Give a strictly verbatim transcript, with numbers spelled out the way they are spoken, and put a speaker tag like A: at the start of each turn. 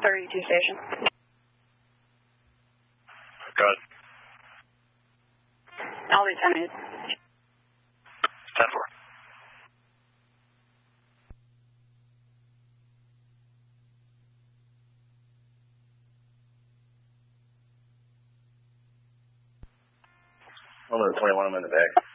A: thirty-two station.
B: Go ahead.
A: I'll be ten eight.
B: ten four. I'm going to twenty-one, I'm in the back.